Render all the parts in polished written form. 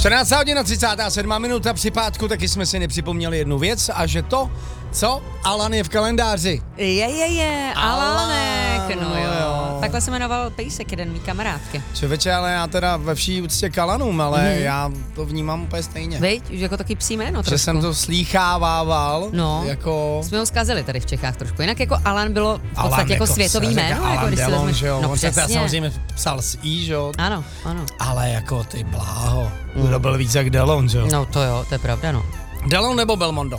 14 hodina 37 minuta při pátku, taky jsme si nepřipomněli jednu věc a že to, co Alan je v kalendáři. Alanek, no no jo. jo. Takhle se jmenoval Pejsek, jeden mý kamarádky. Člověče, ale já teda ve vší úctě k Alanům, ale já to vnímám úplně stejně. Viď? Už jako taky psí jméno Že trošku. jsem to slýchávával, No. jako... Jsme ho zkazili tady v Čechách trošku. Jinak jako Alan bylo v Alan podstatě jako se světový říká jméno. Alan Jako, když si Delon, vezmeš- že jo? No On se teda přesně. samozřejmě psal s I, že jo? Ano, ano. Ale jako ty bláho, kdo byl víc jak Delon, že jo? No to jo, to je pravda, no. Delon nebo Belmondo?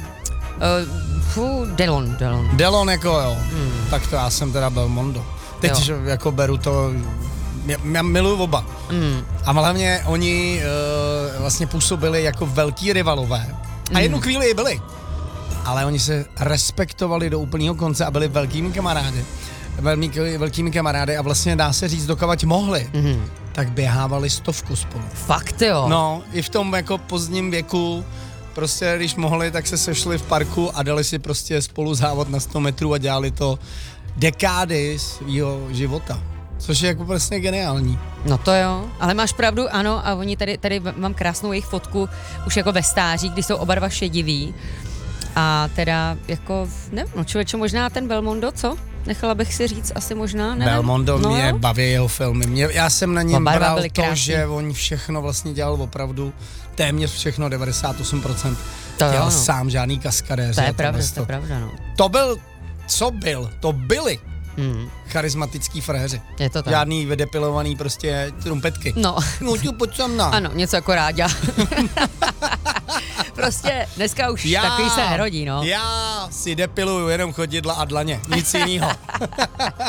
Delon. Delon jako jo, tak to já jsem teda Belmondo. Teď Jo. že jako beru to, já miluju oba. A hlavně oni vlastně působili jako velký rivalové. A jednu chvíli i byli. Ale oni se respektovali do úplného konce a byli velkými kamarády a vlastně dá se říct, dokavať mohli, tak běhávali 100 spolu. Fakt jo. No, i v tom jako pozdním věku, prostě když mohli, tak se sešli v parku a dali si prostě spolu závod na 100 metrů a dělali to dekády svýho života. Což je jako prostě geniální. No to jo, ale máš pravdu, ano, a oni tady mám krásnou jejich fotku, už jako ve stáří, kdy jsou oba dva šediví. A teda jako, nevím, no člověče, možná ten Belmondo, co? Nechala bych si říct, asi možná, nevím. Belmondo no, mě baví jeho filmy. Já jsem na něm Oba dva bral byli to, krásný. že on všechno vlastně dělal opravdu, téměř všechno, 98%. To jo, dělal no. sám, žádný kaskadéř. To je pravda, no. To byli charismatický fréři. Je to tak. Žádný vydepilovaný prostě trumpetky. No. No tu pojď sem na. Ano, něco jako Ráďa. Prostě dneska už takový se nerodí, no. Já si depiluju jenom chodidla a dlaně, nic jinýho.